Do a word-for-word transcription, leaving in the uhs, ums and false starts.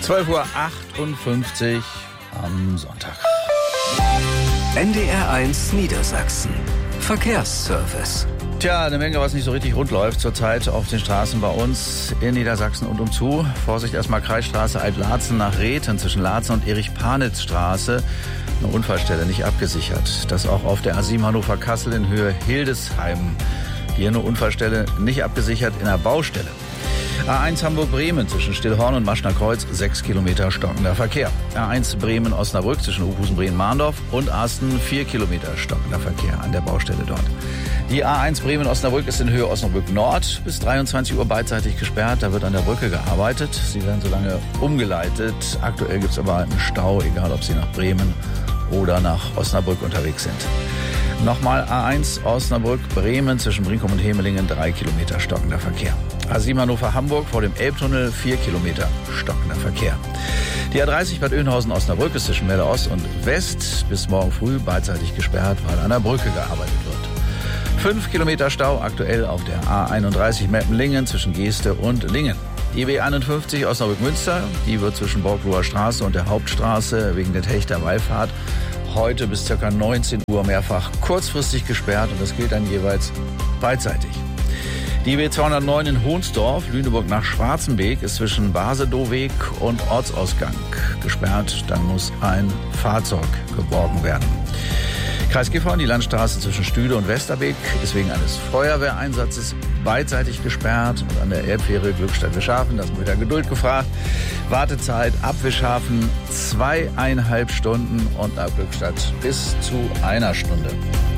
zwölf Uhr achtundfünfzig am Sonntag. N D R eins Niedersachsen. Verkehrsservice. Tja, eine Menge, was nicht so richtig rund läuft zurzeit auf den Straßen bei uns in Niedersachsen und umzu. Vorsicht erstmal Kreisstraße Alt-Laatzen nach Rethen zwischen Laatzen und Erich-Panitz-Straße. Eine Unfallstelle nicht abgesichert. Das auch auf der A sieben Hannover-Kassel in Höhe Hildesheim. Hier eine Unfallstelle nicht abgesichert in der Baustelle. A eins Hamburg-Bremen zwischen Stillhorn und Maschner Kreuz, sechs Kilometer stockender Verkehr. A eins Bremen-Osnabrück zwischen Oberhausen-Bremen-Mahndorf und Asten, vier Kilometer stockender Verkehr an der Baustelle dort. Die A eins Bremen-Osnabrück ist in Höhe Osnabrück Nord bis dreiundzwanzig Uhr beidseitig gesperrt. Da wird an der Brücke gearbeitet. Sie werden so lange umgeleitet. Aktuell gibt es aber einen Stau, egal ob Sie nach Bremen oder nach Osnabrück unterwegs sind. Nochmal A eins Osnabrück-Bremen zwischen Brinkum und Hemelingen, drei Kilometer stockender Verkehr. A sieben Hannover-Hamburg vor dem Elbtunnel, vier Kilometer stockender Verkehr. Die A dreißig Bad Oeynhausen-Osnabrück ist zwischen Melle Ost und West bis morgen früh beidseitig gesperrt, weil an der Brücke gearbeitet wird. Fünf Kilometer Stau aktuell auf der A einunddreißig Meppenlingen zwischen Geeste und Lingen. Die B einundfünfzig Osnabrück-Münster, die wird zwischen Borgloher Straße und der Hauptstraße wegen der Techter-Wallfahrt heute bis ca. neunzehn Uhr mehrfach kurzfristig gesperrt und das gilt dann jeweils beidseitig. Die B zweihundertneun in Hohnsdorf, Lüneburg nach Schwarzenbeek, ist zwischen Basedoweg und Ortsausgang gesperrt. Dann muss ein Fahrzeug geborgen werden. Kreis Gifhorn, die Landstraße zwischen Stühle und Westerbeek ist wegen eines Feuerwehreinsatzes beidseitig gesperrt. Und an der Elbfähre Glückstadt-Wischhafen, da ist wieder Geduld gefragt. Wartezeit ab Wischhafen zweieinhalb Stunden und ab Glückstadt bis zu einer Stunde.